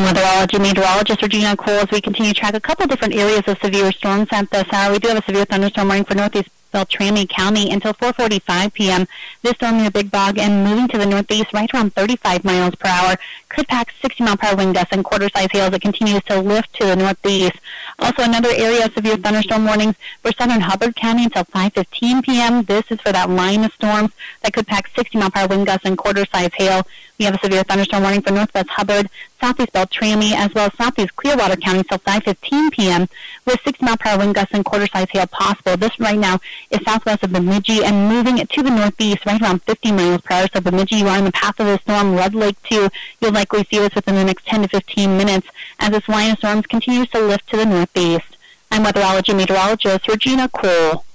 weatherology meteorologist Regina Cole as we continue to track a couple different areas of severe storms at this hour. We do have a severe thunderstorm warning for northeast Beltrami County until 4:45 p.m. This storm near Big Bog and moving to the northeast right around 35 miles per hour. Could pack 60-mile-per-hour wind gusts and quarter-size hail as it continues to lift to the northeast. Also, another area of severe thunderstorm warnings for southern Hubbard County until 5:15 p.m. This is for that line of storms that could pack 60-mile-per-hour wind gusts and quarter-size hail. We have a severe thunderstorm warning for northwest Hubbard, southeast Beltrami, as well as southeast Clearwater County until 5:15 p.m. with 60-mile-per-hour wind gusts and quarter-size hail possible. This right now is southwest of Bemidji and moving to the northeast right around 50 miles per hour. So Bemidji, you are in the path of the storm. Red Lake, too. You'll likely see this within the next 10 to 15 minutes as this line of storms continues to lift to the northeast. I'm weatherology meteorologist Regina Cole.